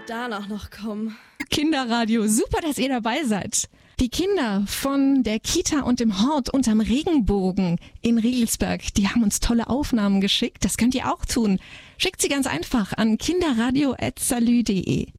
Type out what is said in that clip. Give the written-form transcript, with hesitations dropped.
danach noch kommen. Kinderradio, super, dass ihr dabei seid. Die Kinder von der Kita und dem Hort unterm Regenbogen in Riegelsberg, die haben uns tolle Aufnahmen geschickt. Das könnt ihr auch tun. Schickt sie ganz einfach an kinderradio@salü.de.